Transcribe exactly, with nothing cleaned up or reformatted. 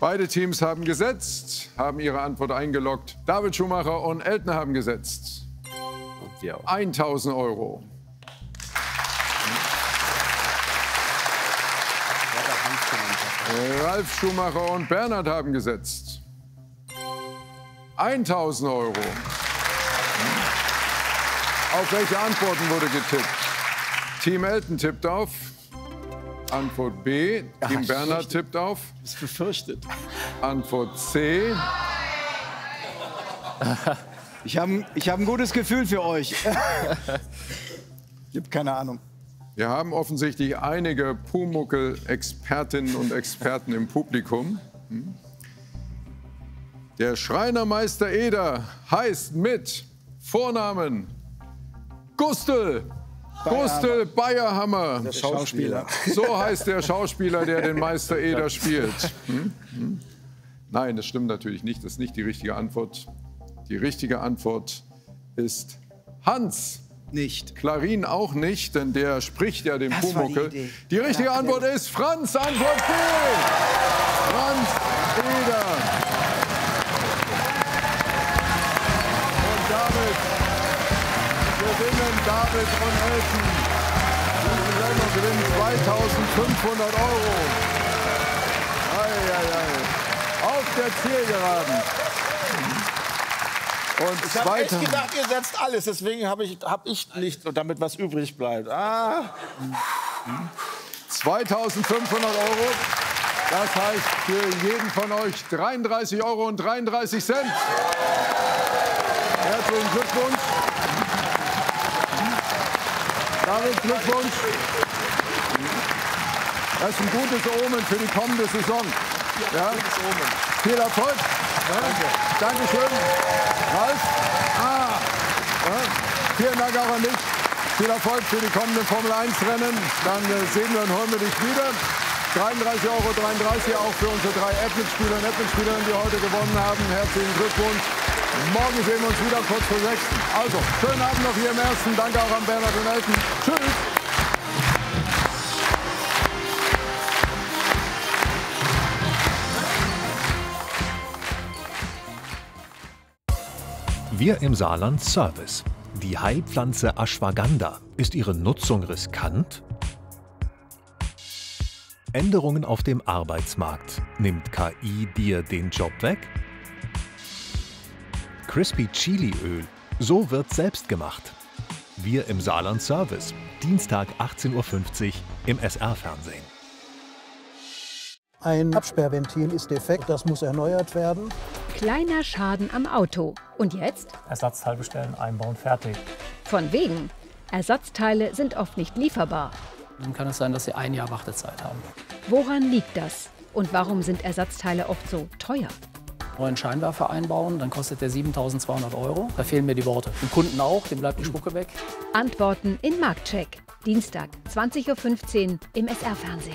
Beide Teams haben gesetzt, haben ihre Antwort eingeloggt. David Schumacher und Elton haben gesetzt. tausend Euro. Ralf Schumacher und Bernhard haben gesetzt. tausend Euro. Auf welche Antworten wurde getippt? Team Elton tippt auf. Antwort B. Team Ach, Bernhard tippt auf. Das ist befürchtet. Antwort C. Ich habe ich hab ein gutes Gefühl für euch. Ich habe keine Ahnung. Wir haben offensichtlich einige Pumuckl-Expertinnen und Experten im Publikum. Der Schreinermeister Eder heißt mit Vornamen Gustl. Gustl Bayerhammer. Der Schauspieler. So heißt der Schauspieler, der den Meister Eder spielt. Hm? Hm? Nein, das stimmt natürlich nicht. Das ist nicht die richtige Antwort. Die richtige Antwort ist Hans. Nicht. Klarin auch nicht, denn der spricht ja den Das Pumuckl. war die Idee. Die richtige Ja, Antwort ist Franz. Antwort B. Franz Eder. Und damit gewinnen David und Elton. Die Sendung gewinnen zweitausendfünfhundert Euro. Ei, ei, ei. Auf der Zielgeraden. Und Ich habe echt zweiter- gedacht, ihr setzt alles. Deswegen habe ich, hab ich nicht, damit was übrig bleibt. Ah. zweitausendfünfhundert Euro. Das heißt für jeden von euch dreiunddreißig Euro und dreiunddreißig Cent. Herzlichen Glückwunsch. David, Glückwunsch. Das ist ein gutes Omen für die kommende Saison. Ja? Viel Erfolg. Ja? Dankeschön. Ralf. Ah. Ja? Vielen Dank auch an dich. Viel Erfolg für die kommenden Formel eins Rennen. Dann äh, sehen wir und hören wir dich wieder. dreiunddreißig Euro dreiunddreißig auch für unsere drei App-Mitspieler und App-Mitspielerinnen, die heute gewonnen haben. Herzlichen Glückwunsch. Morgen sehen wir uns wieder kurz vor sechs. Also, schönen Abend noch hier im Ersten. Danke auch an Bernhard und Elton. Tschüss. Wir im Saarland Service. Die Heilpflanze Ashwagandha. Ist ihre Nutzung riskant? Änderungen auf dem Arbeitsmarkt. Nimmt K I dir den Job weg? Crispy Chili-Öl. So wird selbst gemacht. Wir im Saarland Service. Dienstag achtzehn Uhr fünfzig im S R-Fernsehen. Ein Absperrventil ist defekt, das muss erneuert werden. Kleiner Schaden am Auto. Und jetzt? Ersatzteil bestellen, einbauen, fertig. Von wegen. Ersatzteile sind oft nicht lieferbar. Dann kann es sein, dass Sie ein Jahr Wartezeit haben. Woran liegt das? Und warum sind Ersatzteile oft so teuer? Neuen Scheinwerfer einbauen, dann kostet der siebentausendzweihundert Euro. Da fehlen mir die Worte. Dem Kunden auch, dem bleibt die Spucke weg. Antworten in Marktcheck. Dienstag, zwanzig Uhr fünfzehn im S R-Fernsehen.